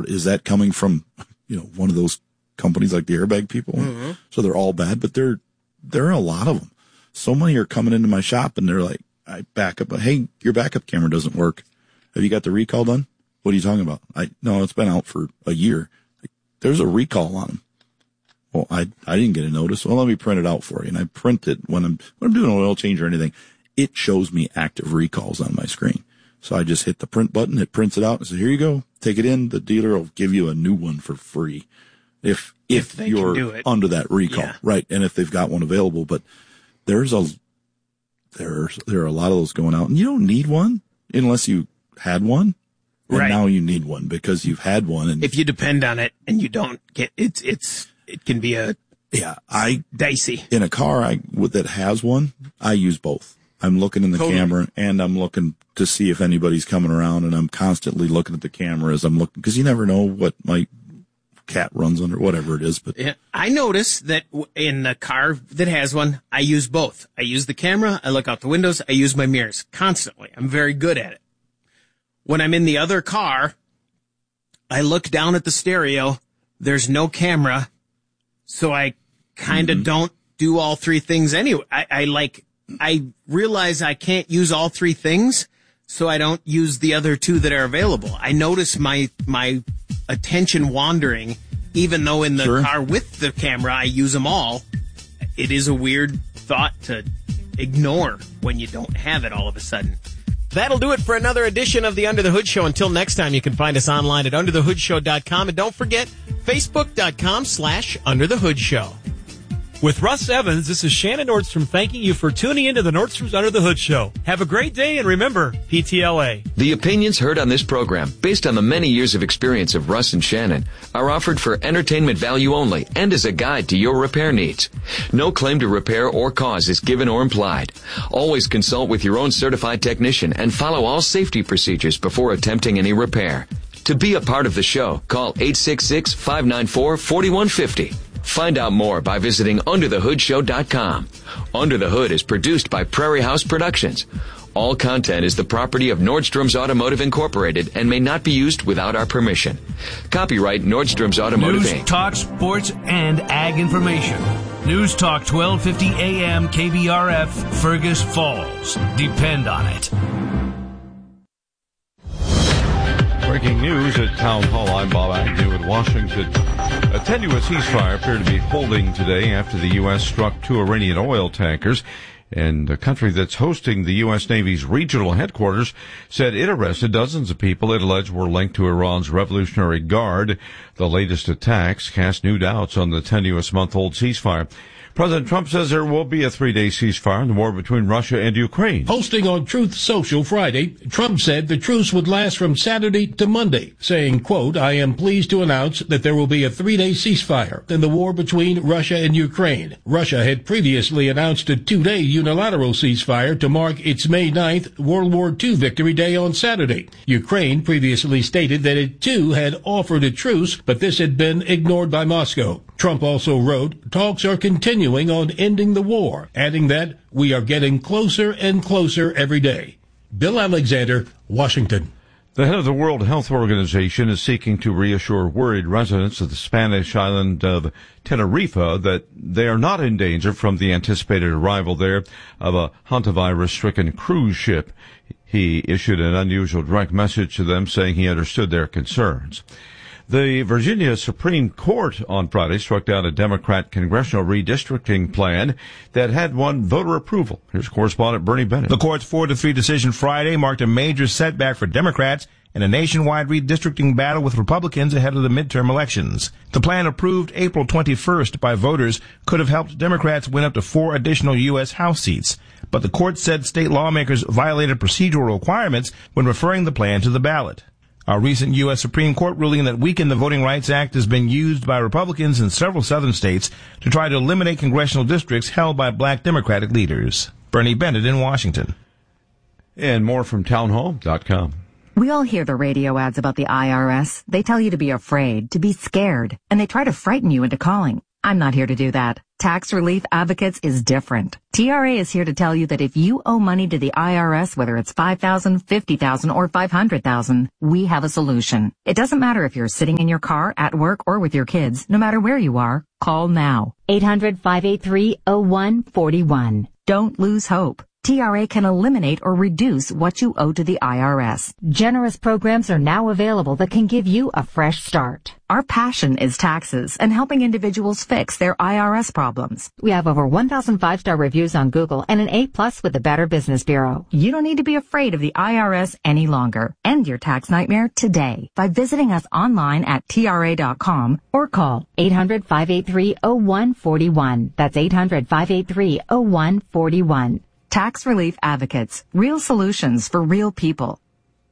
is that coming from, one of those companies like the airbag people? Mm-hmm. So they're all bad, but there are a lot of them. So many are coming into my shop and they're like, I back up. Hey, your backup camera doesn't work. Have you got the recall done? What are you talking about? No, it's been out for a year. There's a recall on them. Well, I didn't get a notice. Well, let me print it out for you. And I print it when I'm doing an oil change or anything. It shows me active recalls on my screen. So I just hit the print button. It prints it out and says, here you go. Take it in. The dealer will give you a new one for free. If you're under that recall. Yeah. Right. And if they've got one available, but there are a lot of those going out and you don't need one unless you had one. And now you need one because you've had one. And if you depend on it and you don't get it can be dicey. In a car that has one, I use both. I'm looking in the camera and I'm looking to see if anybody's coming around, and I'm constantly looking at the camera as I'm looking, because you never know what my cat runs under, whatever it is. But yeah, I notice that in a car that has one, I use both. I use the camera, I look out the windows, I use my mirrors constantly. I'm very good at it. When I'm in the other car, I look down at the stereo. There's no camera. So I kind of don't do all three things anyway. I realize I can't use all three things, so I don't use the other two that are available. I notice my attention wandering, even though in the car with the camera, I use them all. It is a weird thought to ignore when you don't have it all of a sudden. That'll do it for another edition of the Under the Hood Show. Until next time, you can find us online at underthehoodshow.com. And don't forget, facebook.com/underthehoodshow. With Russ Evans, this is Shannon Nordstrom thanking you for tuning into the Nordstrom's Under the Hood Show. Have a great day, and remember, PTLA. The opinions heard on this program, based on the many years of experience of Russ and Shannon, are offered for entertainment value only and as a guide to your repair needs. No claim to repair or cause is given or implied. Always consult with your own certified technician and follow all safety procedures before attempting any repair. To be a part of the show, call 866-594-4150. Find out more by visiting underthehoodshow.com. Under the Hood is produced by Prairie House Productions. All content is the property of Nordstrom's Automotive Incorporated and may not be used without our permission. Copyright Nordstrom's Automotive News, Inc. talk, sports, and ag information. News Talk 1250 AM KBRF, Fergus Falls. Depend on it. Breaking news at Town Hall. I'm Bob Agnew in Washington. A tenuous ceasefire appeared to be holding today after the U.S. struck two Iranian oil tankers. And the country that's hosting the U.S. Navy's regional headquarters said it arrested dozens of people it alleged were linked to Iran's Revolutionary Guard. The latest attacks cast new doubts on the tenuous month-old ceasefire. President Trump says there will be a 3-day ceasefire in the war between Russia and Ukraine. Posting on Truth Social Friday, Trump said the truce would last from Saturday to Monday, saying, quote, I am pleased to announce that there will be a 3-day ceasefire in the war between Russia and Ukraine. Russia had previously announced a 2-day unilateral ceasefire to mark its May 9th World War II Victory Day on Saturday. Ukraine previously stated that it too had offered a truce, but this had been ignored by Moscow. Trump also wrote, talks are continuing on ending the war, adding that we are getting closer and closer every day. Bill Alexander, Washington. The head of the World Health Organization is seeking to reassure worried residents of the Spanish island of Tenerife that they are not in danger from the anticipated arrival there of a hantavirus-stricken cruise ship. He issued an unusual direct message to them saying he understood their concerns. The Virginia Supreme Court on Friday struck down a Democrat congressional redistricting plan that had won voter approval. Here's correspondent Bernie Bennett. The court's 4-3 decision Friday marked a major setback for Democrats in a nationwide redistricting battle with Republicans ahead of the midterm elections. The plan, approved April 21st by voters, could have helped Democrats win up to 4 additional U.S. House seats. But the court said state lawmakers violated procedural requirements when referring the plan to the ballot. A recent U.S. Supreme Court ruling that weakened the Voting Rights Act has been used by Republicans in several southern states to try to eliminate congressional districts held by black Democratic leaders. Bernie Bennett in Washington. And more from townhall.com. We all hear the radio ads about the IRS. They tell you to be afraid, to be scared, and they try to frighten you into calling. I'm not here to do that. Tax Relief Advocates is different. TRA is here to tell you that if you owe money to the IRS, whether it's $5,000, $50,000, or $500,000, we have a solution. It doesn't matter if you're sitting in your car, at work, or with your kids. No matter where you are, call now. 800-583-0141. Don't lose hope. TRA can eliminate or reduce what you owe to the IRS. Generous programs are now available that can give you a fresh start. Our passion is taxes and helping individuals fix their IRS problems. We have over 1,000 5-star reviews on Google and an A+ with the Better Business Bureau. You don't need to be afraid of the IRS any longer. End your tax nightmare today by visiting us online at TRA.com or call 800-583-0141. That's 800-583-0141. Tax Relief Advocates. Real solutions for real people.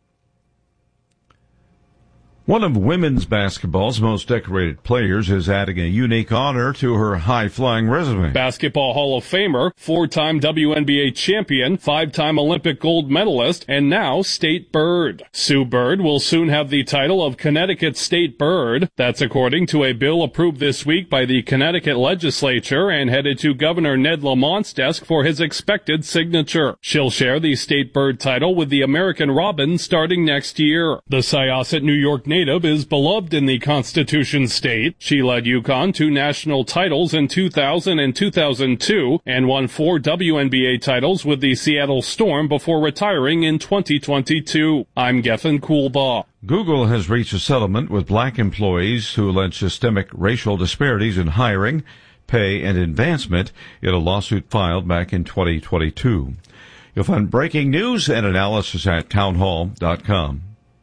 One of women's basketball's most decorated players is adding a unique honor to her high-flying resume. Basketball Hall of Famer, 4-time WNBA champion, 5-time Olympic gold medalist, and now State Bird. Sue Bird will soon have the title of Connecticut State Bird. That's according to a bill approved this week by the Connecticut legislature and headed to Governor Ned Lamont's desk for his expected signature. She'll share the State Bird title with the American Robin starting next year. The Syosset, New York native is beloved in the Constitution State. She led UConn to national titles in 2000 and 2002 and won 4 WNBA titles with the Seattle Storm before retiring in 2022. I'm Geffen Coolbaugh. Google has reached a settlement with black employees who allege systemic racial disparities in hiring, pay, and advancement in a lawsuit filed back in 2022. You'll find breaking news and analysis at townhall.com.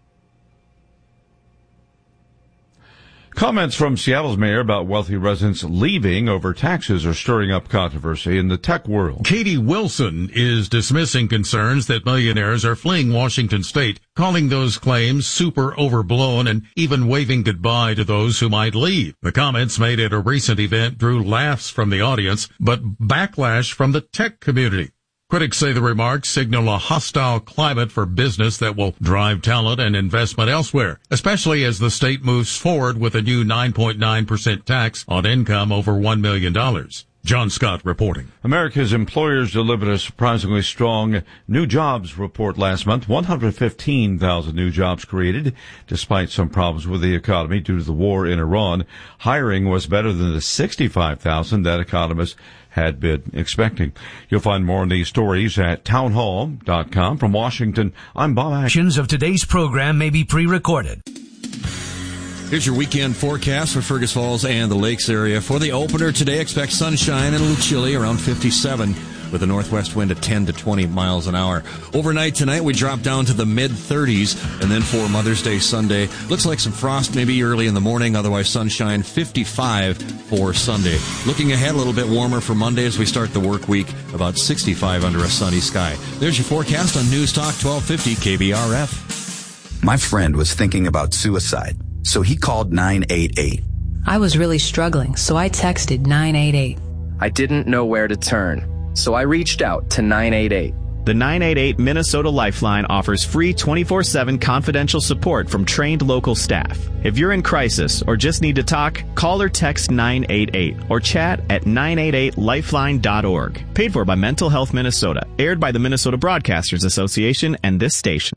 Comments from Seattle's mayor about wealthy residents leaving over taxes are stirring up controversy in the tech world. Katie Wilson is dismissing concerns that millionaires are fleeing Washington state, calling those claims super overblown and even waving goodbye to those who might leave. The comments made at a recent event drew laughs from the audience, but backlash from the tech community. Critics say the remarks signal a hostile climate for business that will drive talent and investment elsewhere, especially as the state moves forward with a new 9.9% tax on income over $1 million. John Scott reporting. America's employers delivered a surprisingly strong new jobs report last month. 115,000 new jobs created, despite some problems with the economy due to the war in Iran. Hiring was better than the 65,000 that economists had been expecting. You'll find more on these stories at townhall.com. From Washington, I'm Bob Atkins. Portions of today's program may be pre-recorded. Here's your weekend forecast for Fergus Falls and the Lakes area. For the opener today, expect sunshine and a little chilly, around 57, with a northwest wind at 10 to 20 miles an hour. Overnight tonight, we drop down to the mid-30s, and then for Mother's Day Sunday, looks like some frost maybe early in the morning, otherwise sunshine, 55 for Sunday. Looking ahead, a little bit warmer for Monday as we start the work week, about 65 under a sunny sky. There's your forecast on News Talk 1250 KBRF. My friend was thinking about suicide, so he called 988. I was really struggling, so I texted 988. I didn't know where to turn, so I reached out to 988. The 988 Minnesota Lifeline offers free 24/7 confidential support from trained local staff. If you're in crisis or just need to talk, call or text 988 or chat at 988lifeline.org. Paid for by Mental Health Minnesota. Aired by the Minnesota Broadcasters Association and this station.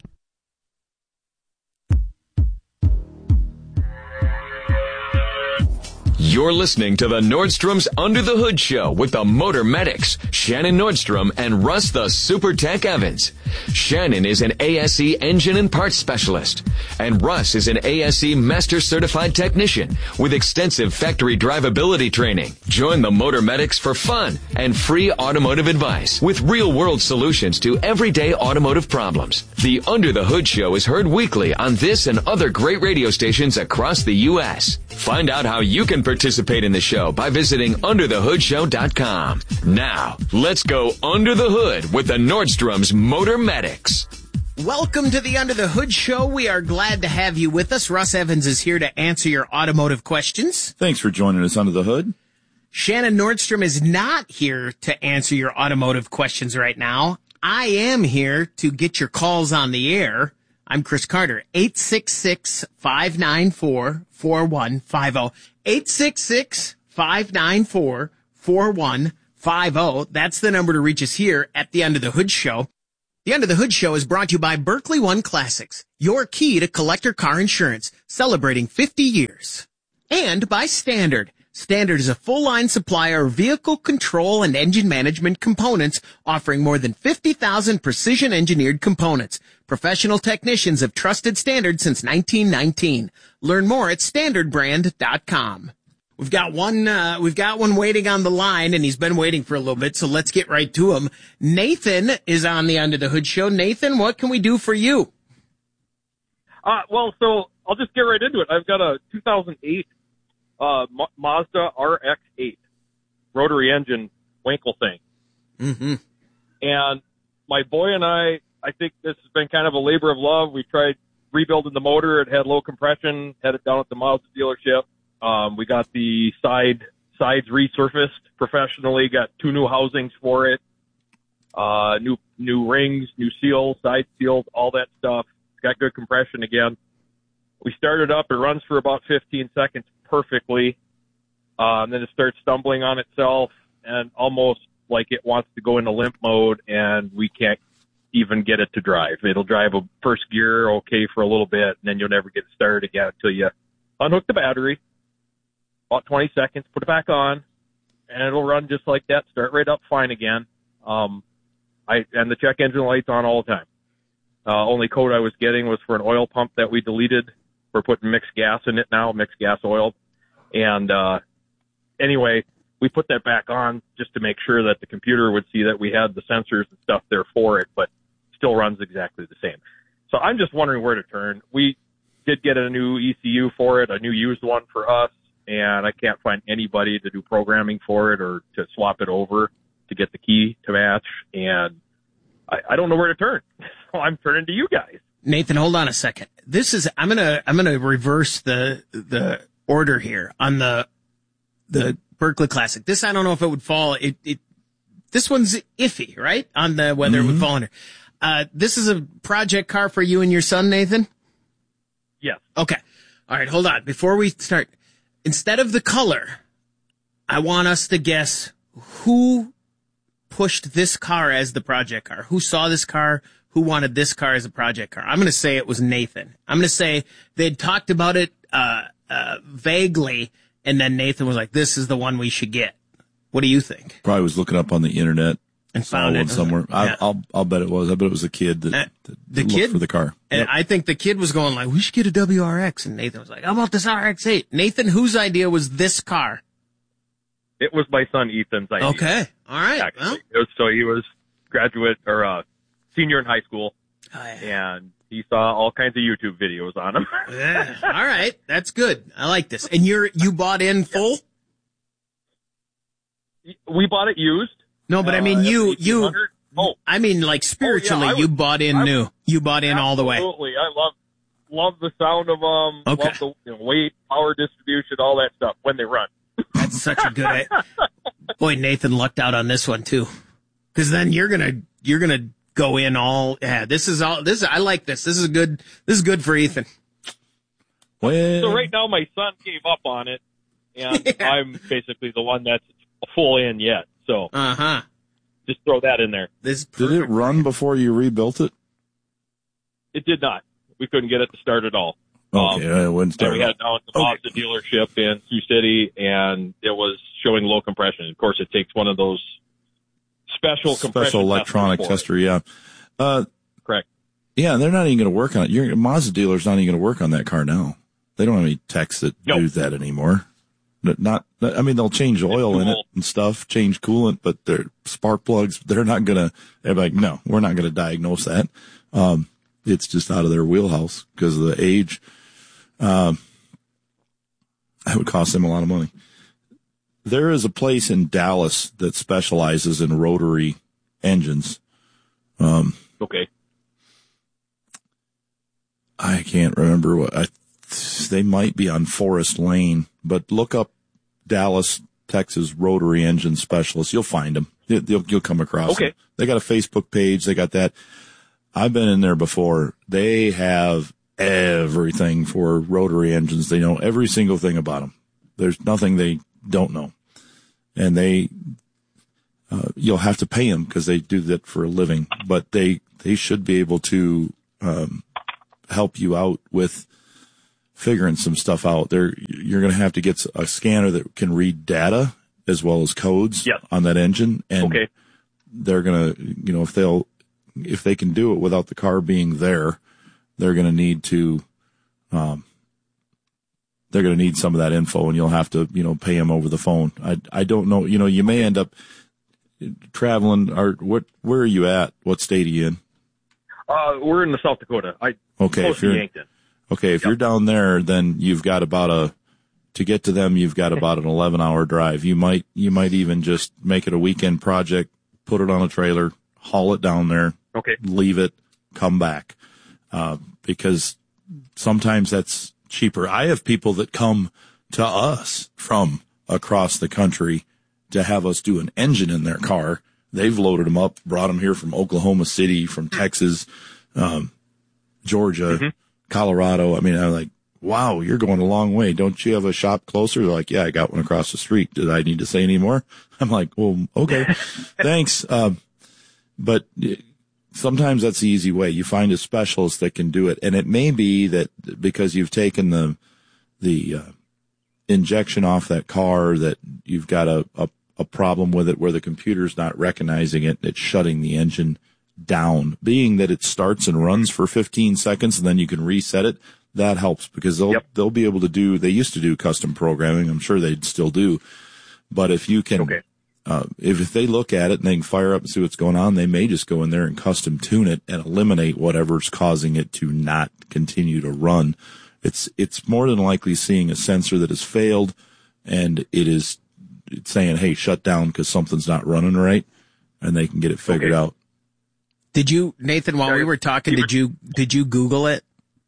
You're listening to the Nordstrom's Under the Hood Show with the Motor Medics, Shannon Nordstrom and Russ the Super Tech Evans. Shannon is an ASE engine and parts specialist, and Russ is an ASE Master Certified Technician with extensive factory drivability training. Join the Motor Medics for fun and free automotive advice with real-world solutions to everyday automotive problems. The Under the Hood Show is heard weekly on this and other great radio stations across the U.S. Find out how you can participate in the show by visiting underthehoodshow.com. Now, let's go under the hood with the Nordstrom's Motor Medics. Welcome to the Under the Hood Show. We are glad to have you with us. Russ Evans is here to answer your automotive questions. Thanks for joining us under the hood. Shannon Nordstrom is not here to answer your automotive questions right now. I am here to get your calls on the air. I'm Chris Carter, 866-594-4150. 888-594-4150. That's the number to reach us here at the Under the Hood Show. The Under the Hood Show is brought to you by Berkeley One Classics, your key to collector car insurance, celebrating 50 years. And by Standard. Standard is a full-line supplier of vehicle control and engine management components, offering more than 50,000 precision-engineered components. Professional technicians have trusted Standard since 1919. Learn more at standardbrand.com. We've got one waiting on the line, and he's been waiting for a little bit, so let's get right to him. Nathan is on the Under the Hood Show. Nathan, what can we do for you? Well, so I'll just get right into it. I've got a 2008 Mazda RX-8 rotary engine Wankel thing. Mm-hmm. And my boy and I think this has been kind of a labor of love. We tried rebuilding the motor. It had low compression, had it down at the Mazda dealership. We got the sides resurfaced professionally, got 2 new housings for it, new rings, new seals, side seals, all that stuff. It's got good compression again. We started up, it runs for about 15 seconds perfectly. Then it starts stumbling on itself and almost like it wants to go into limp mode, and we can't even get it to drive. It'll drive a first gear okay for a little bit, and then you'll never get it started again until you unhook the battery. About 20 seconds, put it back on, and it'll run just like that, start right up fine again. And the check engine light's on all the time. Only code I was getting was for an oil pump that we deleted. We're putting mixed gas in it now, mixed gas oil. And anyway, we put that back on just to make sure that the computer would see that we had the sensors and stuff there for it, but still runs exactly the same. So I'm just wondering where to turn. We did get a new ECU for it, a new used one for us. And I can't find anybody to do programming for it or to swap it over to get the key to match. And I don't know where to turn. So I'm turning to you guys. Nathan, hold on a second. I'm gonna reverse the order here on the Berkeley Classic. This, I don't know if it would fall. This one's iffy, right? On the whether it would fall under. This is a project car for you and your son, Nathan? Yes. Okay. All right. Hold on. Before we start, instead of the color, I want us to guess who pushed this car as the project car. Who saw this car? Who wanted this car as a project car? I'm going to say it was Nathan. I'm going to say they'd talked about it vaguely, and then Nathan was like, this is the one we should get. What do you think? Probably was looking up on the internet and found it somewhere. Yeah. I'll bet it was. I bet it was a kid that looked for the car. And Yep. I think the kid was going like, we should get a WRX. And Nathan was like, how about this RX-8? Nathan, whose idea was this car? It was my son Ethan's idea. Okay. All right. Actually. So he was graduate or senior in high school. Oh, yeah. And he saw all kinds of YouTube videos on him. Yeah. All right. That's good. I like this. And you bought in full? We bought it used. No, but I mean, I mean, like spiritually, you bought in new. You bought in all the way. Absolutely. I love the sound of them. Okay. Love the weight, power distribution, all that stuff when they run. That's such a good Boy, Nathan lucked out on this one too. Cause then you're going to go in all, I like this. This is good for Ethan. Well, so right now my son gave up on it and I'm basically the one that's full in yet. So, just throw that in there. Did it run before you rebuilt it? It did not. We couldn't get it to start at all. Okay, it wouldn't start. We had it down at the Mazda dealership in Sioux City, and it was showing low compression. Of course, it takes one of those special electronic tester. Yeah, correct. Yeah, they're not even going to work on it. Your Mazda dealer's not even going to work on that car now. They don't have any techs that do that anymore. They'll change oil in it and stuff, change coolant, but their spark plugs, they're like, no, we're not going to diagnose that. It's just out of their wheelhouse because of the age. That would cost them a lot of money. There is a place in Dallas that specializes in rotary engines. Okay. I can't remember they might be on Forest Lane, but look up Dallas, Texas rotary engine specialist. You'll find them. You'll come across them. They got a Facebook page. They got that. I've been in there before. They have everything for rotary engines. They know every single thing about them. There's nothing they don't know. And you'll have to pay them because they do that for a living, but they should be able to help you out with figuring some stuff out. You're going to have to get a scanner that can read data as well as codes on that engine. And they're going to, if they can do it without the car being there, they're going to need to, they're going to need some of that info, and you'll have to, pay them over the phone. I don't know, you may end up traveling, or where are you at? What state are you in? We're in the South Dakota. Close to Yankton. Okay, if you're down there, then you've got to get to them, you've got about an 11-hour drive. You might even just make it a weekend project, put it on a trailer, haul it down there, leave it, come back. Because sometimes that's cheaper. I have people that come to us from across the country to have us do an engine in their car. They've loaded them up, brought them here from Oklahoma City, from Texas, Georgia, Colorado. I mean, I'm like, wow, you're going a long way. Don't you have a shop closer? They're like, yeah, I got one across the street. Did I need to say any more? I'm like, well, okay, thanks. But sometimes that's the easy way. You find a specialist that can do it. And it may be that because you've taken the injection off that car, that you've got a problem with it where the computer's not recognizing it. It's shutting the engine down. Being that it starts and runs for 15 seconds and then you can reset it, that helps because they'll be able to they used to do custom programming. I'm sure they'd still do. But if you can, if they look at it and they can fire up and see what's going on, they may just go in there and custom tune it and eliminate whatever's causing it to not continue to run. It's more than likely seeing a sensor that has failed and it's saying, hey, shut down because something's not running right, and they can get it figured out. Did you, Nathan, while we were talking, did you Google it?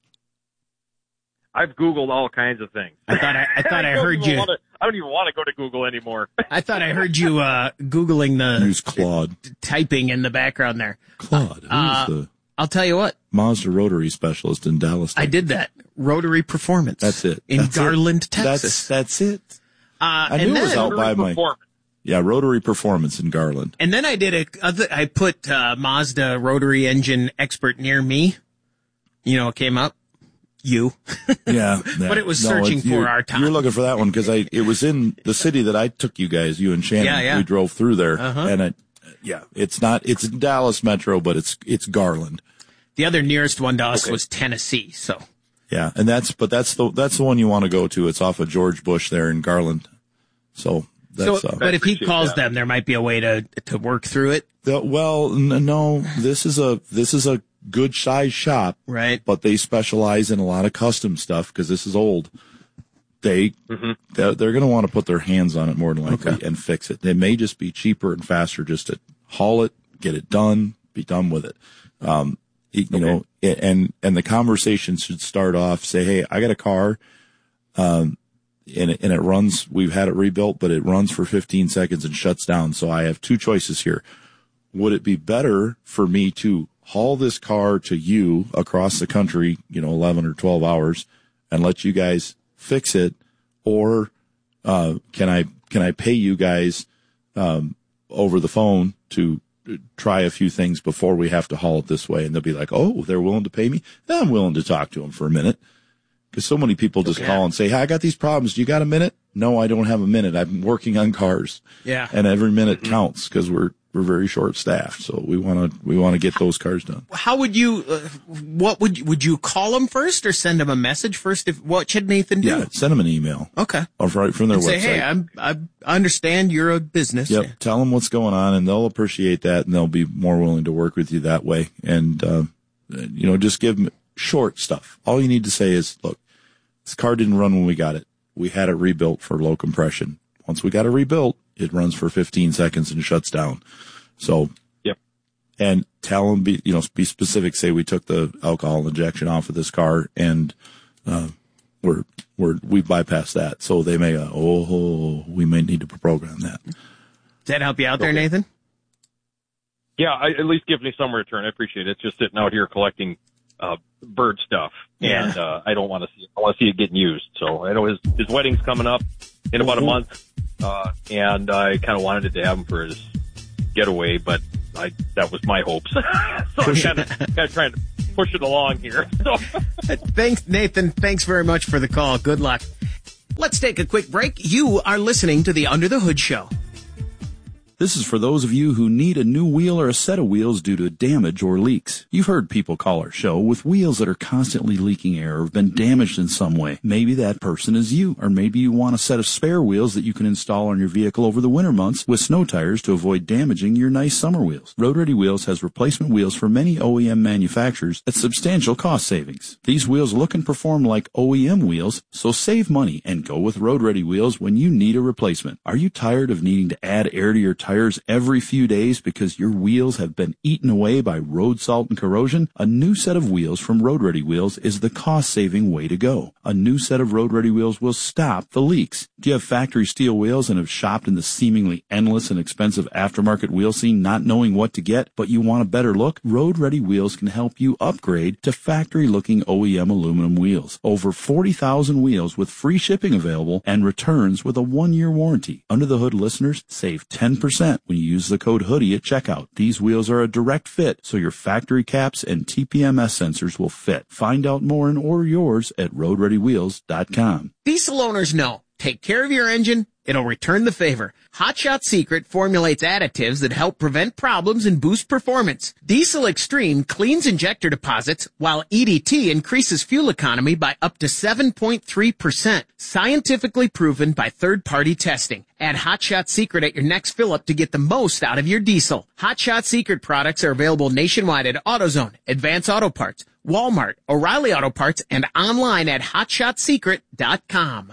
I've Googled all kinds of things. I thought I heard you. I don't even want to go to Google anymore. I thought I heard you Googling the use Claude typing in the background there. Claude, who's I'll tell you what. Mazda rotary specialist in Dallas. I did that. Rotary Performance. That's it. In Garland, Texas. That's it. I knew it was out by Rotary Performance in Garland. And then I did I put Mazda rotary engine expert near me. It came up. You. Yeah. But it was searching for our time. You're looking for that one because it was in the city that I took you guys, you and Shannon. Yeah. We drove through there. And it's in Dallas Metro, but it's Garland. The other nearest one to us was Tennessee, so. Yeah, and that's the one you want to go to. It's off of George Bush there in Garland. So that's but if he calls them, there might be a way to work through it. No, this is a good size shop, right? But they specialize in a lot of custom stuff because this is old. They're going to want to put their hands on it more than likely and fix it. It may just be cheaper and faster just to haul it, get it done, be done with it. And the conversation should start off, say, hey, I got a car, and it runs, we've had it rebuilt, but it runs for 15 seconds and shuts down. So I have two choices here. Would it be better for me to haul this car to you across the country, 11 or 12 hours and let you guys fix it? Or, can I pay you guys, over the phone to try a few things before we have to haul it this way? And they'll be like, oh, they're willing to pay me? I'm willing to talk to them for a minute. Because so many people just call and say, hey, I got these problems. Do you got a minute? No, I don't have a minute. I'm working on cars. Yeah. And every minute counts because we're very short staffed. So we want to get those cars done. How would you, would you call them first or send them a message first? What should Nathan do? Yeah, send them an email. Okay. Or right from their website. Say, hey, I understand you're a business. Yep. Tell them what's going on and they'll appreciate that and they'll be more willing to work with you that way. And, just give them short stuff. All you need to say is, look, this car didn't run when we got it. We had it rebuilt for low compression. Once we got it rebuilt, it runs for 15 seconds and shuts down. So, and tell them, be specific. Say we took the alcohol injection off of this car and, we bypassed that. So they may, we may need to program that. Does that help you out there, Nathan? Yeah, at least give me some return. I appreciate it. It's just sitting out here collecting, bird stuff. Yeah. And, I don't want to see it. I want to see it getting used. So I know his wedding's coming up in about a month. and I kind of wanted to have him for his getaway, but that was my hopes. So I'm kind of trying to push it along here. So. Thanks, Nathan. Thanks very much for the call. Good luck. Let's take a quick break. You are listening to the Under the Hood Show. This is for those of you who need a new wheel or a set of wheels due to damage or leaks. You've heard people call our show with wheels that are constantly leaking air or have been damaged in some way. Maybe that person is you, or maybe you want a set of spare wheels that you can install on your vehicle over the winter months with snow tires to avoid damaging your nice summer wheels. Road Ready Wheels has replacement wheels for many OEM manufacturers at substantial cost savings. These wheels look and perform like OEM wheels, so save money and go with Road Ready Wheels when you need a replacement. Are you tired of needing to add air to your tires every few days because your wheels have been eaten away by road salt and corrosion? A new set of wheels from Road Ready Wheels is the cost-saving way to go. A new set of Road Ready Wheels will stop the leaks. Do you have factory steel wheels and have shopped in the seemingly endless and expensive aftermarket wheel scene not knowing what to get, but you want a better look? Road Ready Wheels can help you upgrade to factory-looking OEM aluminum wheels. Over 40,000 wheels with free shipping available and returns with a 1-year warranty. Under the Hood listeners save 10% when you use the code HOODIE at checkout. These wheels are a direct fit, so your factory caps and TPMS sensors will fit. Find out more and order yours at roadreadywheels.com. Diesel owners know. Take care of your engine, it'll return the favor. Hot Shot Secret formulates additives that help prevent problems and boost performance. Diesel Extreme cleans injector deposits, while EDT increases fuel economy by up to 7.3%. Scientifically proven by third-party testing. Add Hot Shot Secret at your next fill-up to get the most out of your diesel. Hot Shot Secret products are available nationwide at AutoZone, Advance Auto Parts, Walmart, O'Reilly Auto Parts, and online at HotShotSecret.com.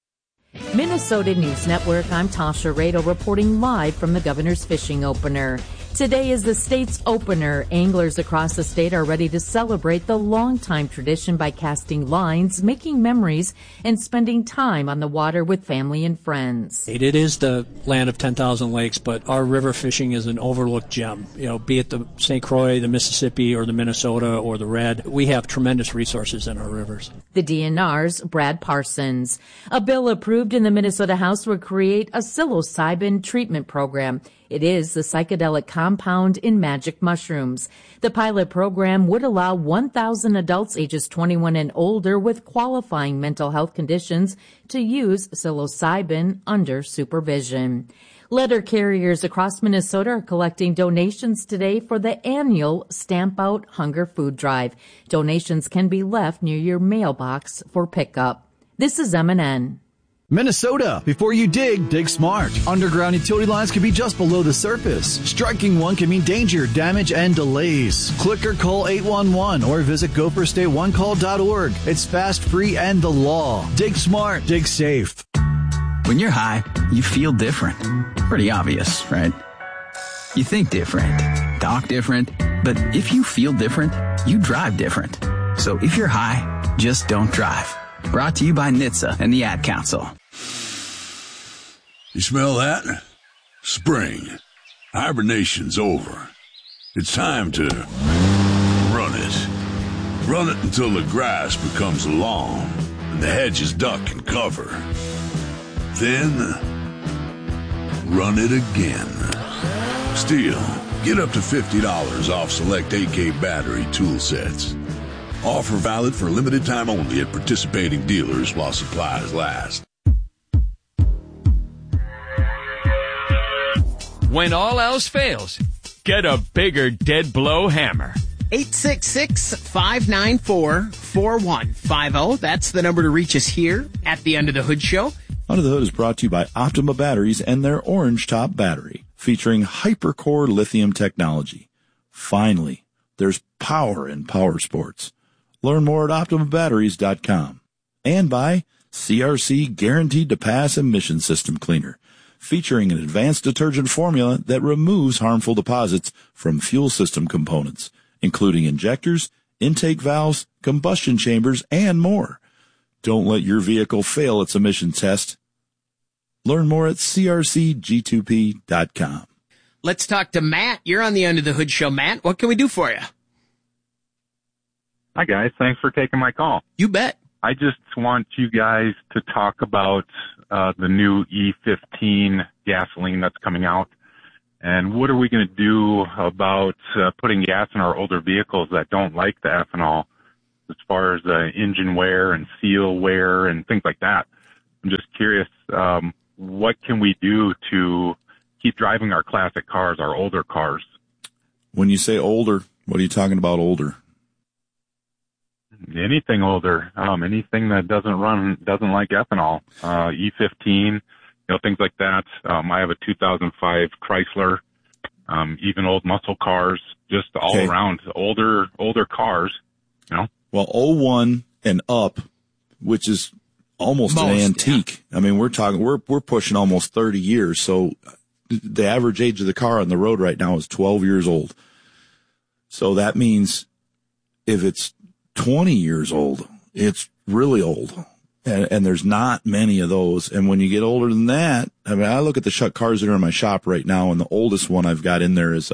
Minnesota News Network, I'm Tasha Rado reporting live from the Governor's Fishing Opener. Today is the state's opener. Anglers across the state are ready to celebrate the longtime tradition by casting lines, making memories, and spending time on the water with family and friends. It is the land of 10,000 lakes, but our river fishing is an overlooked gem. Be it the St. Croix, the Mississippi, or the Minnesota, or the Red, we have tremendous resources in our rivers. The DNR's Brad Parsons. A bill approved in the Minnesota House will create a psilocybin treatment program. It is the psychedelic compound in magic mushrooms. The pilot program would allow 1,000 adults ages 21 and older with qualifying mental health conditions to use psilocybin under supervision. Letter carriers across Minnesota are collecting donations today for the annual Stamp Out Hunger Food Drive. Donations can be left near your mailbox for pickup. This is MNN. Minnesota, before you dig smart. Underground utility lines can be just below the surface. Striking one can mean danger, damage, and delays. Click or call 811 or visit gofirstayoneCall.org. It's fast, free, and the law. Dig smart, dig safe. When you're high, you feel different. Pretty obvious, right? You think different, talk different, but if you feel different, you drive different. So if you're high, just don't drive. Brought to you by NHTSA and the Ad Council. You smell that? Spring. Hibernation's over. It's time to run it. Run it until the grass becomes long and the hedges duck and cover. Then, run it again. Still, get up to $50 off select AK battery tool sets. Offer valid for a limited time only at participating dealers while supplies last. When all else fails, get a bigger dead blow hammer. 866-594-4150. That's the number to reach us here at the Under the Hood Show. Under the Hood is brought to you by Optima Batteries and their Orange Top Battery, featuring HyperCore lithium technology. Finally, there's power in power sports. Learn more at OptimaBatteries.com. And by CRC Guaranteed to Pass Emission System Cleaner, featuring an advanced detergent formula that removes harmful deposits from fuel system components, including injectors, intake valves, combustion chambers, and more. Don't let your vehicle fail its emission test. Learn more at crcg2p.com. Let's talk to Matt. You're on the Under the Hood Show, Matt. What can we do for you? Hi, guys. Thanks for taking my call. You bet. I just want you guys to talk about the new E15 gasoline that's coming out. And what are we going to do about putting gas in our older vehicles that don't like the ethanol, as far as engine wear and seal wear and things like that? I'm just curious, what can we do to keep driving our classic cars, our older cars? When you say older, what are you talking about older? Anything older, anything that doesn't like ethanol, E15, things like that. I have a 2005 Chrysler, even old muscle cars, just all around older cars, Well, 01 and up, which is almost an antique. Yeah. I mean, we're pushing almost 30 years. So the average age of the car on the road right now is 12 years old. So that means if it's 20 years old, it's really old. And there's not many of those. And when you get older than that, I mean, I look at the cars that are in my shop right now, and the oldest one I've got in there is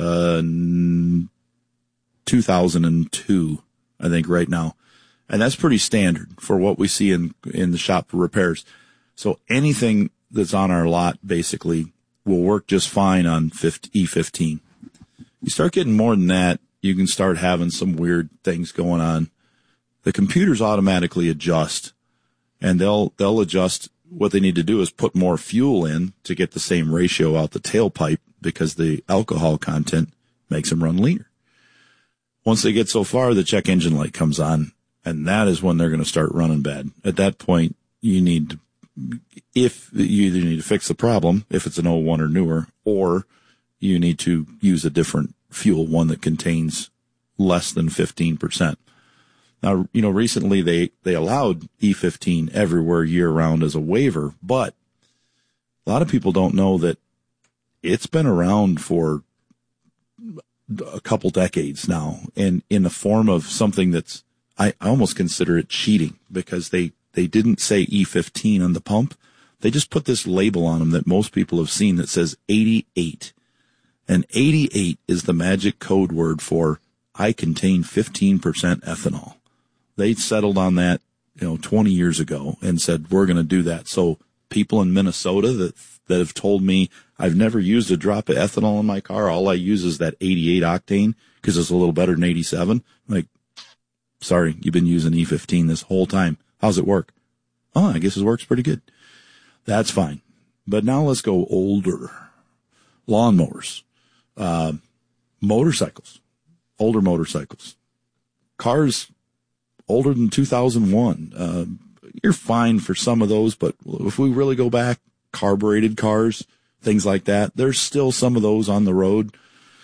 2002, I think, right now. And that's pretty standard for what we see in the shop for repairs. So anything that's on our lot basically will work just fine on E15. You start getting more than that, you can start having some weird things going on. The computers automatically adjust, and they'll adjust. What they need to do is put more fuel in to get the same ratio out the tailpipe, because the alcohol content makes them run leaner. Once they get so far, the check engine light comes on, and that is when they're going to start running bad. At that point, you either need to fix the problem, if it's an 01 or newer, or you need to use a different fuel, one that contains less than 15%. Now, recently they allowed E15 everywhere year round as a waiver, but a lot of people don't know that it's been around for a couple decades now, and in the form of something that's, I almost consider it cheating, because they didn't say E15 on the pump. They just put this label on them that most people have seen that says 88. And 88 is the magic code word for I contain 15% ethanol. They settled on that, 20 years ago and said, we're going to do that. So people in Minnesota that have told me I've never used a drop of ethanol in my car, all I use is that 88 octane because it's a little better than 87. Like, sorry, you've been using E15 this whole time. How's it work? Oh, I guess it works pretty good. That's fine. But now let's go older. Lawnmowers, motorcycles, older motorcycles, cars older than 2001. You're fine for some of those, but if we really go back, carbureted cars, things like that, there's still some of those on the road.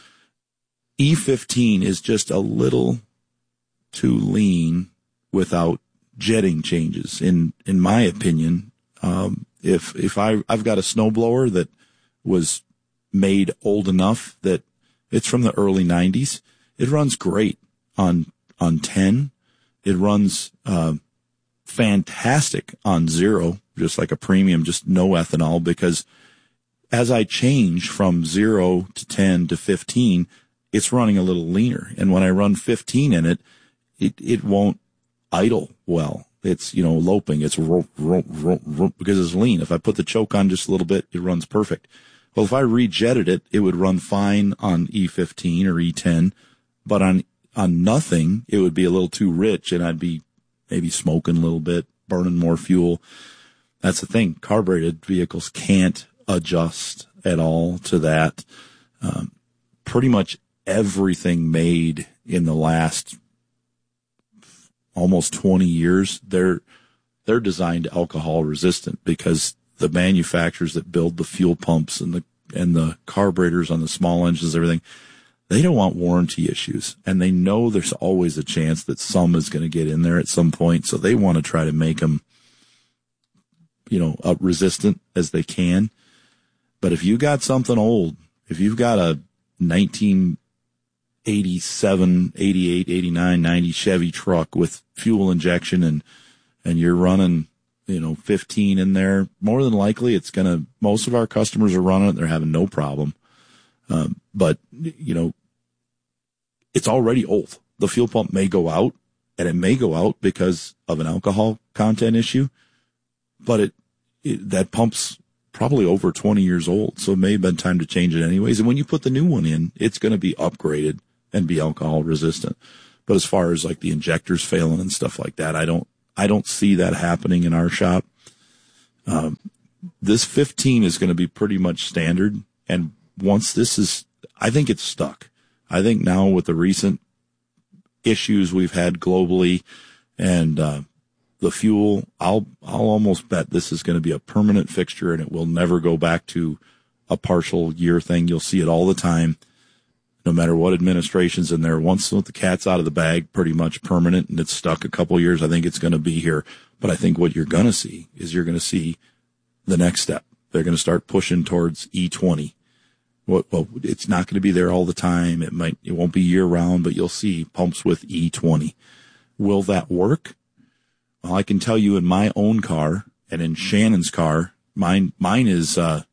E15 is just a little too lean without jetting changes, in my opinion. If I've got a snowblower that was made old enough that it's from the early 90s, it runs great on 10. It runs fantastic on 0, just like a premium, just no ethanol, because as I change from 0 to 10 to 15, it's running a little leaner. And when I run 15 in it, it won't idle well. It's, loping. It's because it's lean. If I put the choke on just a little bit, it runs perfect. Well, if I rejetted it, it would run fine on E15 or E10, but on nothing, it would be a little too rich, and I'd be maybe smoking a little bit, burning more fuel. That's the thing. Carbureted vehicles can't adjust at all to that. Pretty much everything made in the last almost 20 years, they're designed alcohol resistant, because the manufacturers that build the fuel pumps and the carburetors on the small engines, everything, they don't want warranty issues, and they know there's always a chance that some is going to get in there at some point. So they want to try to make them, resistant as they can. But if you got something old, if you've got a 1987, 88, 89, 90 Chevy truck with fuel injection and you're running, 15 in there, more than likely most of our customers are running it. They're having no problem. But it's already old. The fuel pump may go out and it may go out because of an alcohol content issue, but that pump's probably over 20 years old, so it may have been time to change it anyways. And when you put the new one in, it's going to be upgraded and be alcohol resistant. But as far as like the injectors failing and stuff like that, I don't see that happening in our shop. This 15 is going to be pretty much standard. And once I think it's stuck. I think now with the recent issues we've had globally and, the fuel, I'll almost bet this is going to be a permanent fixture and it will never go back to a partial year thing. You'll see it all the time, no matter what administration's in there. Once the cat's out of the bag, pretty much permanent, and it's stuck a couple of years, I think it's going to be here. But I think what you're going to see is you're going to see the next step. They're going to start pushing towards E20. Well, it's not going to be there all the time. It won't be year round, but you'll see pumps with E20. Will that work? Well, I can tell you in my own car and in Shannon's car, mine is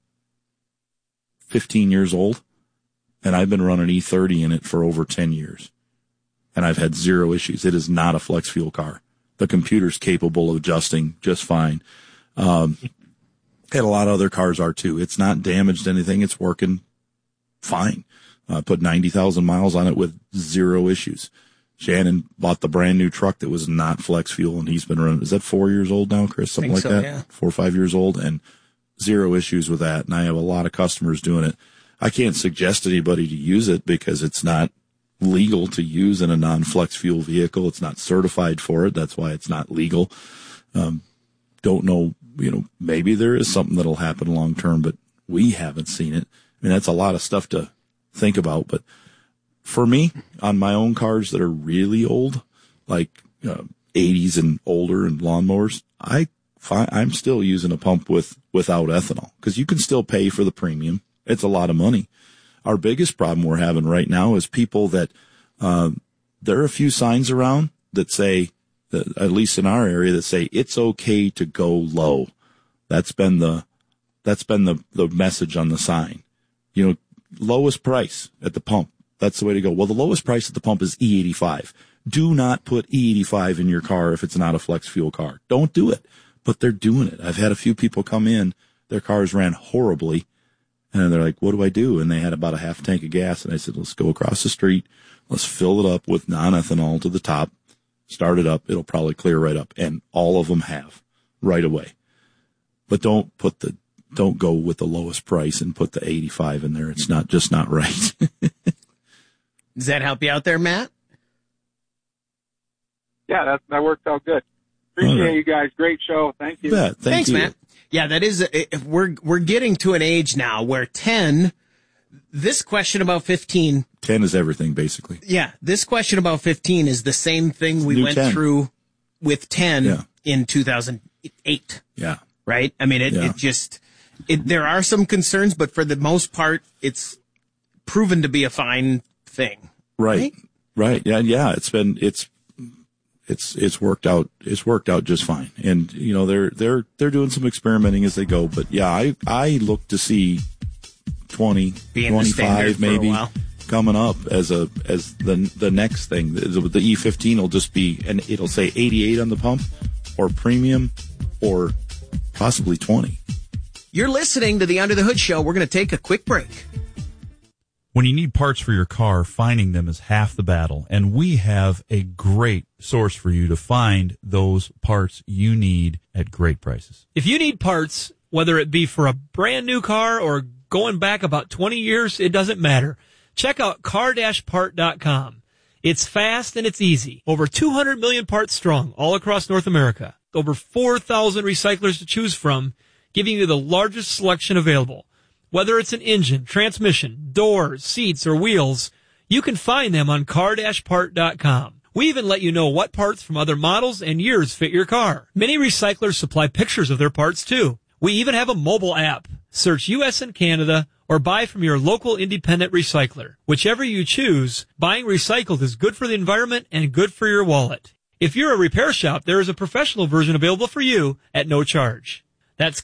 15 years old, and I've been running E30 in it for over 10 years, and I've had zero issues. It is not a flex fuel car. The computer's capable of adjusting just fine. And a lot of other cars are too. It's not damaged anything. It's working fine. Put 90,000 miles on it with zero issues. Shannon bought the brand new truck that was not flex fuel, and he's been running. Is that 4 years old now, Chris? Something like that? Yeah. 4 or 5 years old, and zero issues with that. And I have a lot of customers doing it. I can't suggest anybody to use it because it's not legal to use in a non-flex fuel vehicle. It's not certified for it. That's why it's not legal. Don't know, maybe there is something that'll happen long term, but we haven't seen it. I mean, that's a lot of stuff to think about, but for me, on my own cars that are really old, like 80s and older and lawnmowers, I'm still using a pump without ethanol because you can still pay for the premium. It's a lot of money. Our biggest problem we're having right now is people that there are a few signs around that say, at least in our area, that say it's okay to go low. That's been the message on the sign. Lowest price at the pump. That's the way to go. Well, the lowest price at the pump is E85. Do not put E85 in your car if it's not a flex fuel car. Don't do it. But they're doing it. I've had a few people come in, their cars ran horribly, and they're like, what do I do? And they had about a half tank of gas, and I said, let's go across the street. Let's fill it up with non-ethanol to the top. Start it up. It'll probably clear right up. And all of them have right away. But don't go with the lowest price and put the 85 in there. It's just not right. Does that help you out there, Matt? Yeah, that worked out good. Appreciate you guys. Great show. Thank you. Thanks, Matt. Yeah, that is, we're getting to an age now where 10, this question about 15. 10 is everything, basically. Yeah, this question about 15 is the same thing we went through with 10 in 2008. Yeah. Right? I mean, there are some concerns, but for the most part, it's proven to be a fine thing. Right. Yeah. It's worked out. It's worked out just fine. And, they're doing some experimenting as they go. But yeah, I look to see 20, being 25 maybe coming up as the next thing. The E15 will just be, and it'll say 88 on the pump or premium or possibly 20. You're listening to the Under the Hood Show. We're going to take a quick break. When you need parts for your car, finding them is half the battle. And we have a great source for you to find those parts you need at great prices. If you need parts, whether it be for a brand new car or going back about 20 years, it doesn't matter. Check out car-part.com. It's fast and it's easy. Over 200 million parts strong all across North America. Over 4,000 recyclers to choose from, giving you the largest selection available. Whether it's an engine, transmission, doors, seats, or wheels, you can find them on car-part.com. We even let you know what parts from other models and years fit your car. Many recyclers supply pictures of their parts too. We even have a mobile app. Search U.S. and Canada or buy from your local independent recycler. Whichever you choose, buying recycled is good for the environment and good for your wallet. If you're a repair shop, there is a professional version available for you at no charge. That's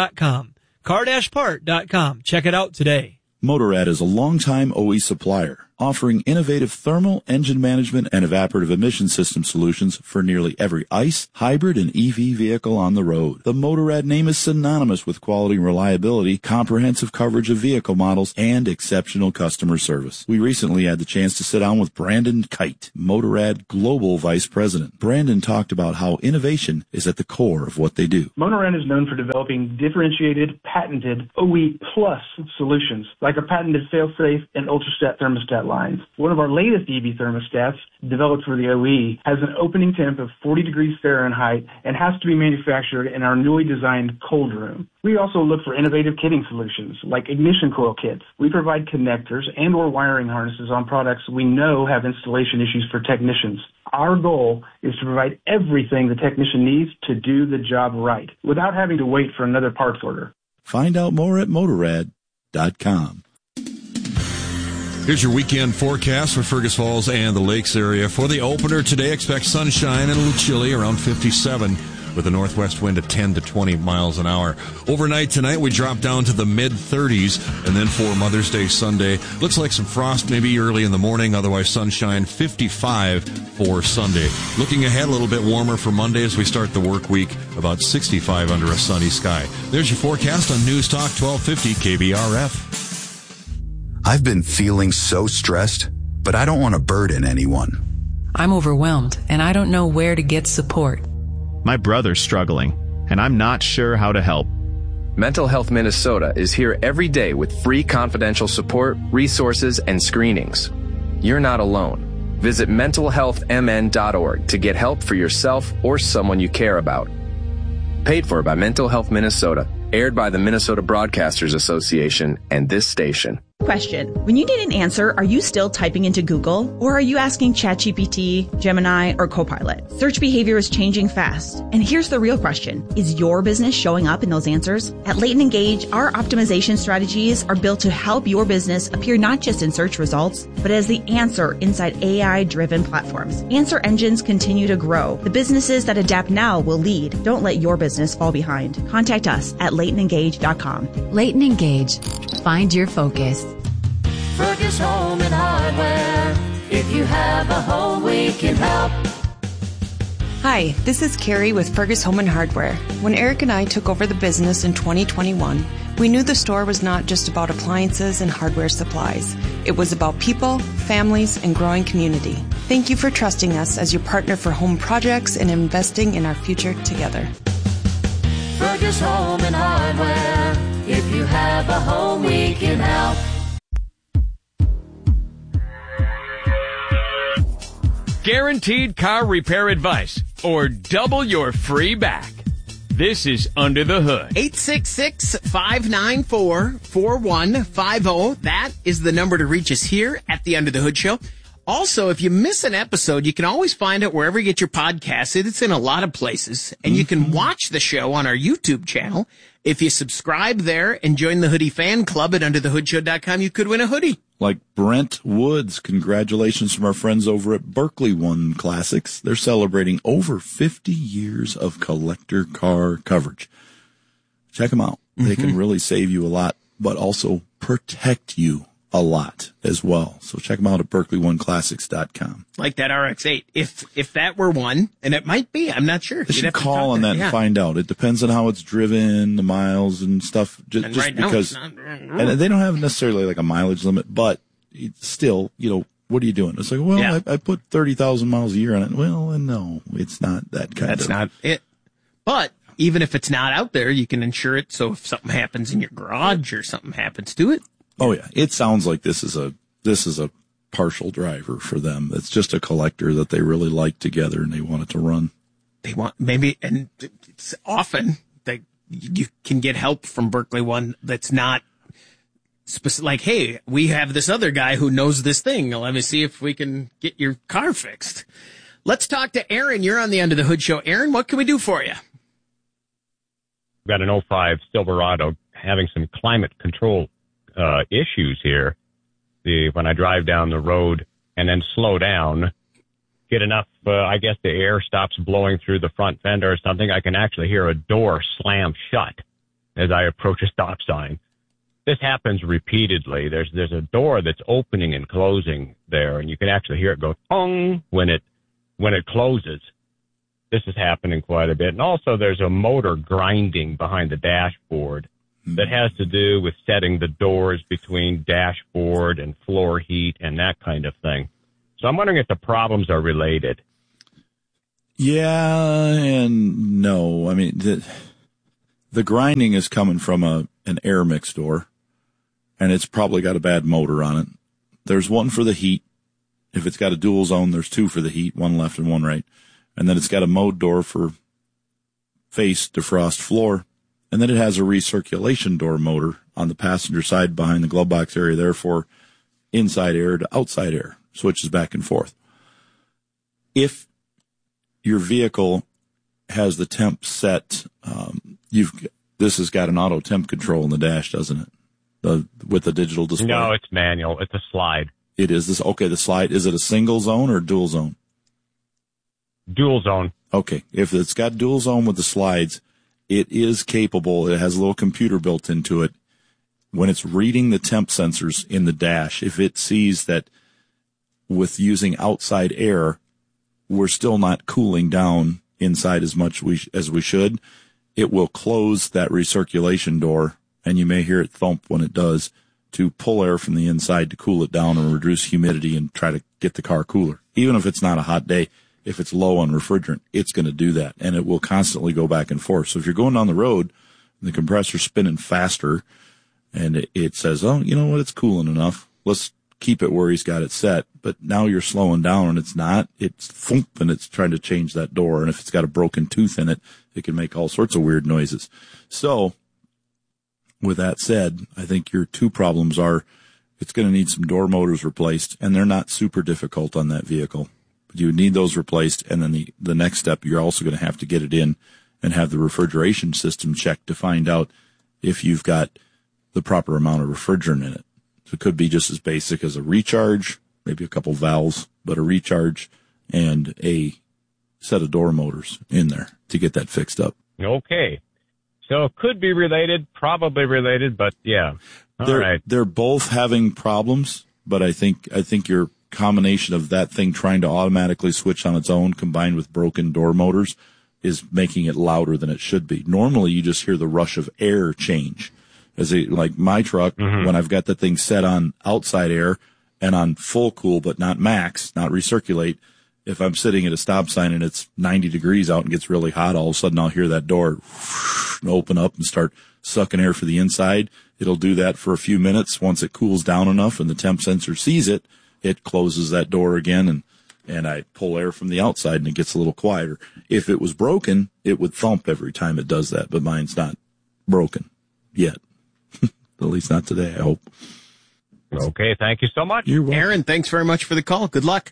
car-part.com. car-part.com. Check it out today. Motorrad is a longtime OE supplier. offering innovative thermal, engine management, and evaporative emission system solutions for nearly every ICE, hybrid, and EV vehicle on the road. The Motorrad name is synonymous with quality and reliability, comprehensive coverage of vehicle models, and exceptional customer service. We recently had the chance to sit down with Brandon Kite, Motorrad Global Vice President. Brandon talked about how innovation is at the core of what they do. Motorrad is known for developing differentiated, patented OE plus solutions, like our patented fail-safe and ultrastat thermostat lines. One of our latest EV thermostats, developed for the OE, has an opening temp of 40 degrees Fahrenheit and has to be manufactured in our newly designed cold room. We also look for innovative kitting solutions, like ignition coil kits. We provide connectors and or wiring harnesses on products we know have installation issues for technicians. Our goal is to provide everything the technician needs to do the job right, without having to wait for another parts order. Find out more at Motorrad.com. Here's your weekend forecast for Fergus Falls and the Lakes area. For the opener today, expect sunshine and a little chilly, around 57, with a northwest wind at 10 to 20 miles an hour. Overnight tonight, we drop down to the mid-30s, and then for Mother's Day Sunday, looks like some frost maybe early in the morning, otherwise sunshine, 55 for Sunday. Looking ahead, a little bit warmer for Monday as we start the work week, about 65 under a sunny sky. There's your forecast on News Talk 1250 KBRF. I've been feeling so stressed, but I don't want to burden anyone. I'm overwhelmed, and I don't know where to get support. My brother's struggling, and I'm not sure how to help. Mental Health Minnesota is here every day with free confidential support, resources, and screenings. You're not alone. Visit mentalhealthmn.org to get help for yourself or someone you care about. Paid for by Mental Health Minnesota. Aired by the Minnesota Broadcasters Association and this station. Question. When you need an answer, are you still typing into Google? Or are you asking ChatGPT, Gemini, or Copilot? Search behavior is changing fast. And here's the real question. Is your business showing up in those answers? At Leighton Engage, our optimization strategies are built to help your business appear not just in search results, but as the answer inside AI-driven platforms. Answer engines continue to grow. The businesses that adapt now will lead. Don't let your business fall behind. Contact us at LeightonEngage.com. Leighton Engage. Find your focus. Fergus Home and Hardware. If you have a home, we can help. Hi, this is Carrie with Fergus Home and Hardware. When Eric and I took over the business in 2021, we knew the store was not just about appliances and hardware supplies. It was about people, families, and growing community. Thank you for trusting us as your partner for home projects and investing in our future together. Fergus Home and Hardware. If you have a home, we can help. Guaranteed car repair advice or double your free back. This is Under the Hood. 866-594-4150. That is the number to reach us here at the Under the Hood Show. Also, if you miss an episode, you can always find it wherever you get your podcasts. It's in a lot of places. And you can watch the show on our YouTube channel. If you subscribe there and join the Hoodie fan club at underthehoodshow.com, you could win a hoodie. Like Brent Woods. Congratulations from our friends over at Berkeley One Classics. They're celebrating over 50 years of collector car coverage. Check them out. They can really save you a lot, but also protect you a lot as well. So check them out at BerkeleyOneClassics.com. Like that RX-8. If that were one, and it might be, I'm not sure. They should call on that and find out. It depends on how it's driven, the miles and stuff. Just right because, and they don't have necessarily like a mileage limit, but it's still, you know, what are you doing? It's like, well, I put 30,000 miles a year on it. Well, and no, it's not that kind of. That's not it. But even if it's not out there, you can insure it. So if something happens in your garage or something happens to it. Oh yeah, it sounds like this is a partial driver for them. It's just a collector that they really like together and they want it to run. They want maybe, and it's often that you can get help from Berkeley One that's not specific. Like, hey, we have this other guy who knows this thing. Let me see if we can get your car fixed. Let's talk to Aaron. You're on the Under the Hood Show. Aaron, what can we do for you? Got an 05 Silverado having some climate control issues here. When I drive down the road and then slow down, get enough, I guess the air stops blowing through the front fender or something, I can actually hear a door slam shut as I approach a stop sign. this happens repeatedly. There's a door that's opening and closing there, and you can actually hear it go tong when it closes. This is happening quite a bit. And also there's a motor grinding behind the dashboard that has to do with setting the doors between dashboard and floor heat and that kind of thing. So I'm wondering if the problems are related. Yeah and no. I mean, the grinding is coming from an air mix door, and it's probably got a bad motor on it. There's one for the heat. If it's got a dual zone, there's two for the heat, one left and one right. And then it's got a mode door for face defrost floor. And then it has a recirculation door motor on the passenger side behind the glove box area there for inside air to outside air, switches back and forth. If your vehicle has the temp set, this has got an auto temp control in the dash, doesn't it? With the digital display. No, it's manual. It's a slide. It is this. Okay, the slide. Is it a single zone or dual zone? Dual zone. Okay. If it's got dual zone with the slides, it is capable. It has a little computer built into it. When it's reading the temp sensors in the dash, if it sees that with using outside air, we're still not cooling down inside as much as we should, it will close that recirculation door, and you may hear it thump when it does, to pull air from the inside to cool it down and reduce humidity and try to get the car cooler. Even if it's not a hot day, if it's low on refrigerant, it's going to do that, and it will constantly go back and forth. So if you're going down the road, and the compressor's spinning faster, and it says, oh, you know what, it's cooling enough, let's keep it where he's got it set. But now you're slowing down, and it's not. It's thump, and it's trying to change that door. And if it's got a broken tooth in it, it can make all sorts of weird noises. So with that said, I think your two problems are it's going to need some door motors replaced, and they're not super difficult on that vehicle. But you would need those replaced, and then the next step, you're also going to have to get it in and have the refrigeration system checked to find out if you've got the proper amount of refrigerant in it. So it could be just as basic as a recharge, maybe a couple valves, but a recharge and a set of door motors in there to get that fixed up. Okay. So it could be related, probably related, but yeah. All right. They're both having problems, but I think your combination of that thing trying to automatically switch on its own combined with broken door motors is making it louder than it should be. Normally you just hear the rush of air change. Like my truck, when I've got the thing set on outside air and on full cool, but not max, not recirculate, if I'm sitting at a stop sign and it's 90 degrees out and gets really hot, all of a sudden I'll hear that door open up and start sucking air for the inside. It'll do that for a few minutes. Once it cools down enough and the temp sensor sees it, it closes that door again and I pull air from the outside and it gets a little quieter. If it was broken, it would thump every time it does that, but mine's not broken yet. At least not today, I hope. Okay, thank you so much. You're welcome. Aaron, thanks very much for the call. Good luck.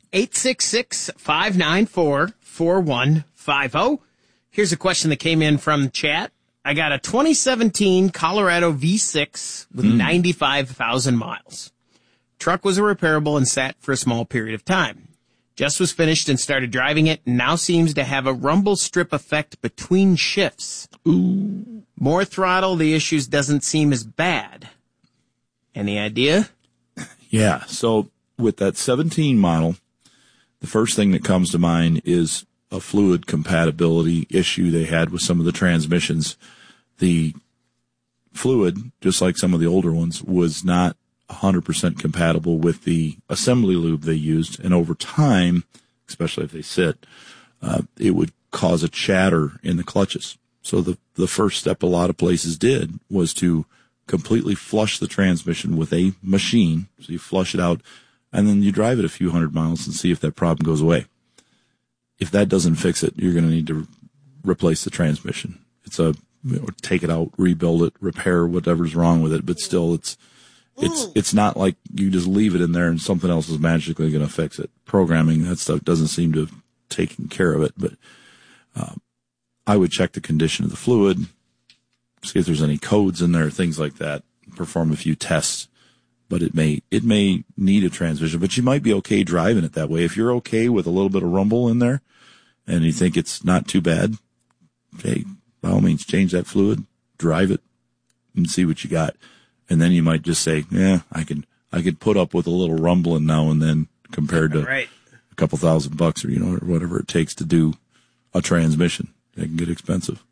866-594-4150. Here's a question that came in from chat. I got a 2017 Colorado V6 with 95,000 miles. Truck was repairable and sat for a small period of time. Just was finished and started driving it, and now seems to have a rumble strip effect between shifts. Ooh. More throttle, the issues doesn't seem as bad. Any idea? Yeah, so with that 17 model, the first thing that comes to mind is a fluid compatibility issue they had with some of the transmissions. The fluid, just like some of the older ones, was not 100% compatible with the assembly lube they used. And over time, especially if they sit, it would cause a chatter in the clutches. So the first step a lot of places did was to completely flush the transmission with a machine. So you flush it out and then you drive it a few hundred miles and see if that problem goes away. If that doesn't fix it, you're going to need to replace the transmission. Take it out, rebuild it, repair whatever's wrong with it. But still, it's not like you just leave it in there and something else is magically going to fix it. Programming, that stuff doesn't seem to have taken care of it. But I would check the condition of the fluid, see if there's any codes in there, things like that, perform a few tests. But it may need a transmission, but you might be okay driving it that way. If you're okay with a little bit of rumble in there and you think it's not too bad, okay, by all means, change that fluid, drive it, and see what you got. And then you might just say, I could put up with a little rumbling now and then compared to a couple $1,000 or, or whatever it takes to do a transmission. It can get expensive.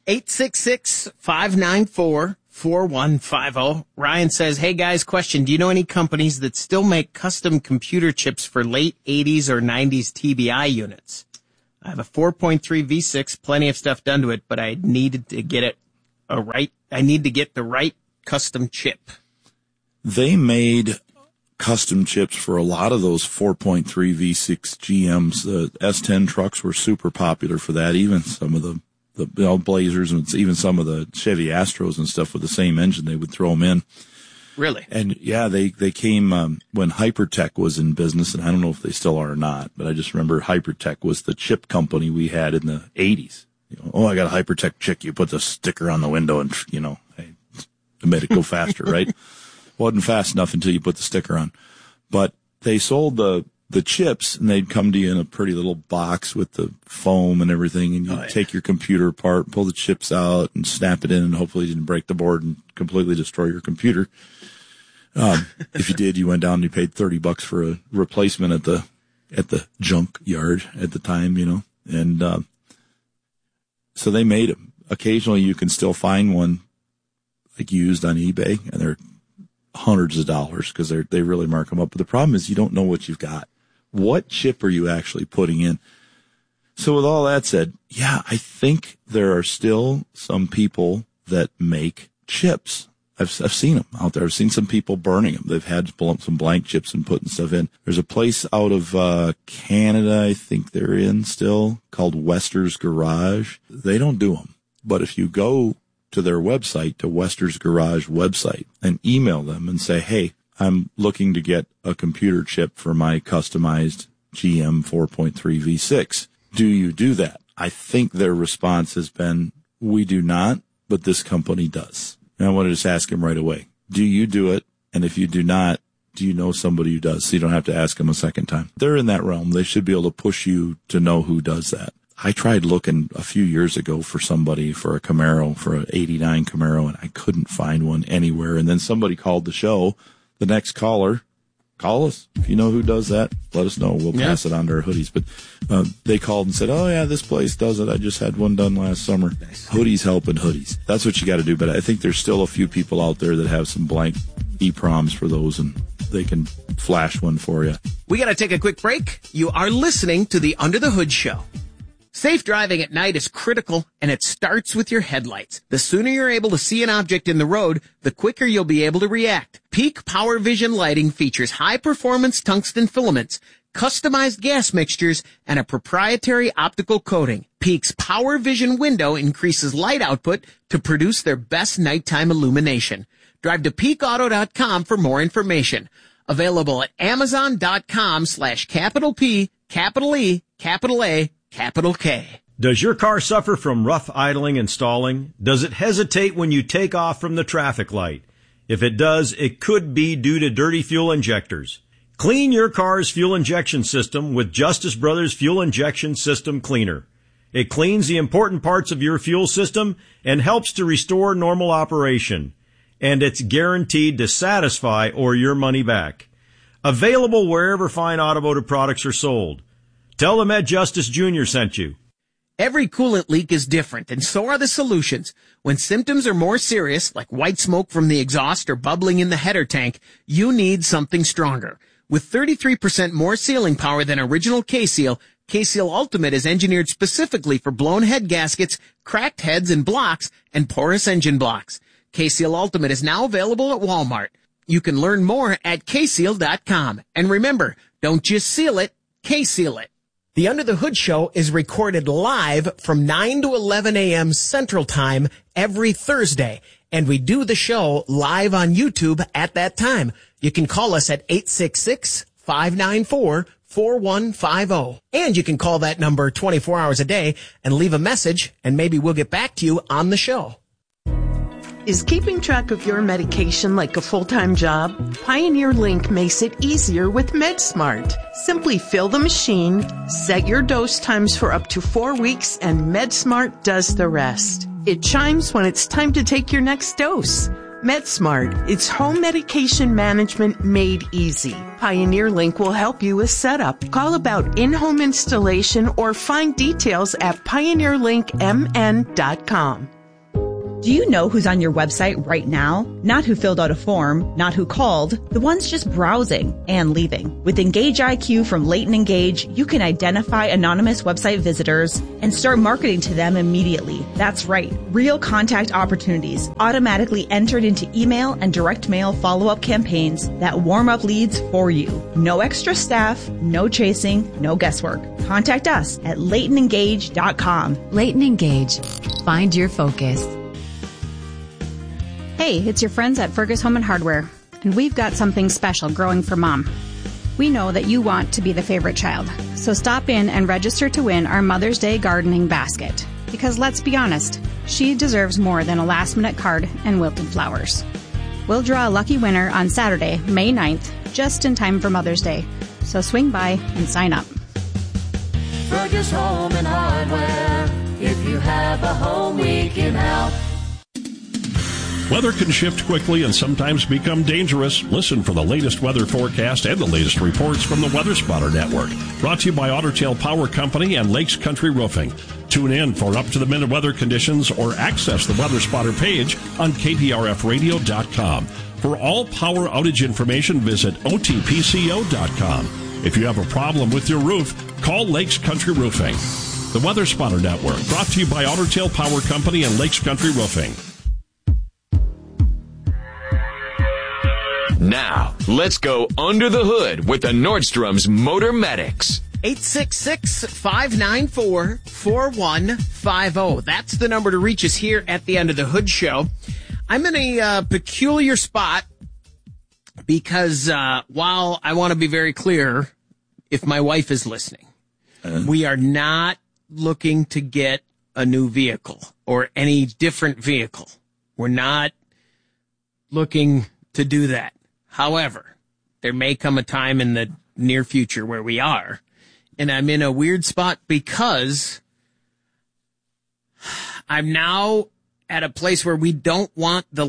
866-594-4150. Ryan says, hey guys, question. Do you know any companies that still make custom computer chips for late 80s or 90s TBI units? I have a 4.3 V6, plenty of stuff done to it, but I needed to get it I need to get the right custom chip. They made custom chips for a lot of those 4.3 V6 GMs. The S10 trucks were super popular for that. Even some of the Blazers and even some of the Chevy Astros and stuff with the same engine, they would throw them in. Really? And yeah, they came when Hypertech was in business, and I don't know if they still are or not, but I just remember Hypertech was the chip company we had in the 80s. I got a Hypertech chip. You put the sticker on the window and, hey, it made it go faster, right? Wasn't fast enough until you put the sticker on. But they sold the chips, and they'd come to you in a pretty little box with the foam and everything, and you'd take your computer apart, pull the chips out, and snap it in, and hopefully you didn't break the board and completely destroy your computer. If you did, you went down and you paid $30 for a replacement at the junk yard at the time, and so they made them. Occasionally you can still find one like used on eBay, and they're hundreds of dollars because they really mark them up. But the problem is you don't know what you've got. What chip are you actually putting in? So with all that said, I think there are still some people that make chips. I've seen them out there. I've seen some people burning them. They've had to pull up some blank chips and putting stuff in. There's a place out of Canada, I think they're in still, called Wester's Garage. They don't do them. But if you go to their website, to Wester's Garage website, and email them and say, hey, I'm looking to get a computer chip for my customized GM 4.3 V6. Do you do that? I think their response has been, we do not, but this company does. And I want to just ask him right away, do you do it? And if you do not, do you know somebody who does? So you don't have to ask them a second time. They're in that realm. They should be able to push you to know who does that. I tried looking a few years ago for somebody for a Camaro, for an 89 Camaro, and I couldn't find one anywhere. And then somebody called the show. The next caller, call us. If you know who does that, let us know. We'll pass it on to our hoodies. But they called and said, this place does it. I just had one done last summer. Nice. Hoodies helping hoodies. That's what you got to do. But I think there's still a few people out there that have some blank EPROMs for those, and they can flash one for you. We got to take a quick break. You are listening to the Under the Hood Show. Safe driving at night is critical, and it starts with your headlights. The sooner you're able to see an object in the road, the quicker you'll be able to react. Peak Power Vision lighting features high-performance tungsten filaments, customized gas mixtures, and a proprietary optical coating. Peak's Power Vision window increases light output to produce their best nighttime illumination. Drive to peakauto.com for more information. Available at amazon.com/P, E, A, K. Does your car suffer from rough idling and stalling? Does it hesitate when you take off from the traffic light? If it does, it could be due to dirty fuel injectors. Clean your car's fuel injection system with Justice Brothers Fuel Injection System Cleaner. It cleans the important parts of your fuel system and helps to restore normal operation. And it's guaranteed to satisfy or your money back. Available wherever fine automotive products are sold. Tell them Ed Justice Jr. sent you. Every coolant leak is different, and so are the solutions. When symptoms are more serious, like white smoke from the exhaust or bubbling in the header tank, you need something stronger. With 33% more sealing power than original K-Seal, K-Seal Ultimate is engineered specifically for blown head gaskets, cracked heads and blocks, and porous engine blocks. K-Seal Ultimate is now available at Walmart. You can learn more at kseal.com. And remember, don't just seal it, K-Seal it. The Under the Hood Show is recorded live from 9 to 11 a.m. Central Time every Thursday, and we do the show live on YouTube at that time. You can call us at 866-594-4150. And you can call that number 24 hours a day and leave a message, and maybe we'll get back to you on the show. Is keeping track of your medication like a full-time job? Pioneer Link makes it easier with MedSmart. Simply fill the machine, set your dose times for up to 4 weeks, and MedSmart does the rest. It chimes when it's time to take your next dose. MedSmart, it's home medication management made easy. Pioneer Link will help you with setup. Call about in-home installation or find details at pioneerlinkmn.com. Do you know who's on your website right now? Not who filled out a form, not who called, the ones just browsing and leaving. With Engage IQ from Leighton Engage, you can identify anonymous website visitors and start marketing to them immediately. That's right. Real contact opportunities automatically entered into email and direct mail follow-up campaigns that warm up leads for you. No extra staff, no chasing, no guesswork. Contact us at LeightonEngage.com. Leighton Engage. Find your focus. Hey, it's your friends at Fergus Home and Hardware, and we've got something special growing for Mom. We know that you want to be the favorite child, so stop in and register to win our Mother's Day gardening basket. Because let's be honest, she deserves more than a last-minute card and wilted flowers. We'll draw a lucky winner on Saturday, May 9th, just in time for Mother's Day. So swing by and sign up. Fergus Home and Hardware. If you have a home, we can help. Weather can shift quickly and sometimes become dangerous. Listen for the latest weather forecast and the latest reports from the Weather Spotter Network. Brought to you by Otter Tail Power Company and Lakes Country Roofing. Tune in for up-to-the-minute weather conditions or access the Weather Spotter page on KPRFradio.com. For all power outage information, visit OTPCO.com. If you have a problem with your roof, call Lakes Country Roofing. The Weather Spotter Network, brought to you by Otter Tail Power Company and Lakes Country Roofing. Now, let's go under the hood with the Nordstrom's Motor Medics. 866-594-4150. That's the number to reach us here at the End of the Hood Show. I'm in a peculiar spot because while I want to be very clear, if my wife is listening, we are not looking to get a new vehicle or any different vehicle. We're not looking to do that. However, there may come a time in the near future where we are, and I'm in a weird spot because I'm now at a place where we don't want the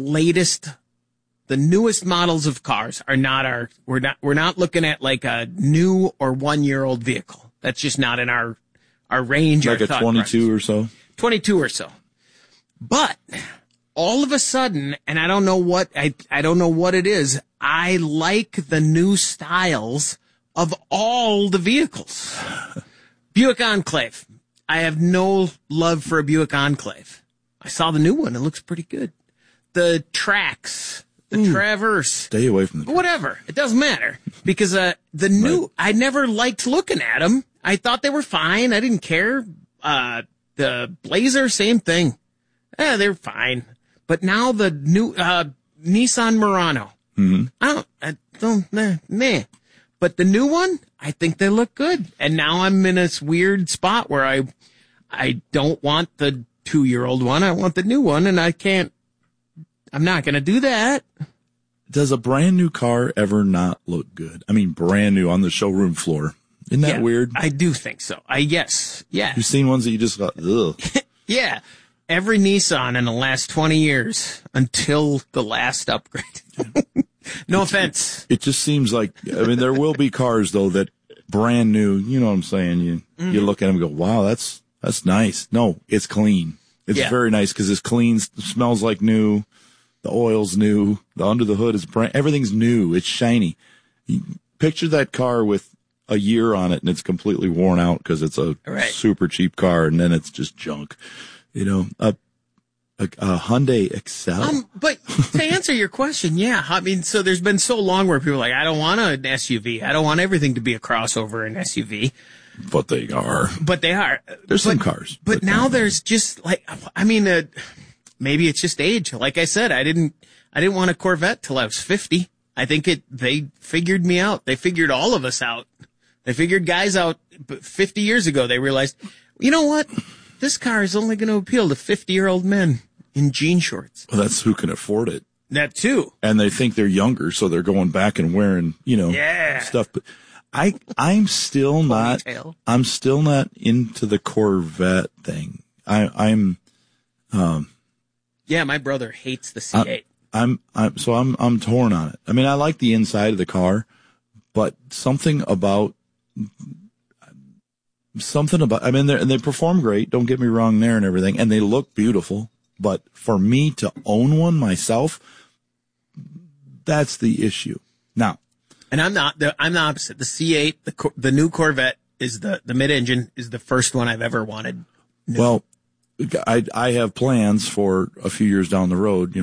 newest models of cars are not we're not looking at like a new or 1-year-old vehicle. That's just not in our range. Like a 22 or so? 22 or so. But all of a sudden, and I don't know what it is, I like the new styles of all the vehicles. Buick Enclave. I have no love for a Buick Enclave. I saw the new one. It looks pretty good. The Trax, the Traverse. Stay away from the whatever. It doesn't matter because the new. I never liked looking at them. I thought they were fine. I didn't care. The Blazer, same thing. They're fine. But now the new Nissan Murano. Mm-hmm. I don't, meh. But the new one, I think they look good. And now I'm in this weird spot where I don't want the 2-year-old one. I want the new one, and I'm not going to do that. Does a brand new car ever not look good? I mean, brand new on the showroom floor. Isn't that weird? I do think so. Yes. You've seen ones that you just thought, ugh. Yeah. Every Nissan in the last 20 years until the last upgrade. No offense. It just seems like, I mean, there will be cars though that brand new, you know what I'm saying? You look at them and go, wow, that's nice. No, it's clean. It's very nice because it's clean, smells like new. The oil's new. The under the hood is brand, everything's new. It's shiny. You picture that car with a year on it and it's completely worn out because it's a super cheap car and then it's just junk. You know, a Hyundai Excel. But to answer your question, yeah. I mean, so there's been so long where people are like, I don't want an SUV. I don't want everything to be a crossover and SUV. But they are. There's some cars. But now there's just like, I mean, maybe it's just age. Like I said, I didn't want a Corvette till I was 50. I think they figured me out. They figured all of us out. They figured guys out 50 years ago. They realized, you know what? This car is only going to appeal to 50-year-old men in jean shorts. Well, that's who can afford it. That too. And they think they're younger, so they're going back and wearing, stuff. But I'm still not into the Corvette thing. My brother hates the C8. I'm torn on it. I mean, I like the inside of the car, but something about, I mean, they perform great. Don't get me wrong there and everything. And they look beautiful. But for me to own one myself, that's the issue. Now, and I'm the opposite. The C8, the new Corvette is the mid-engine is the first one I've ever wanted. Well, I have plans for a few years down the road,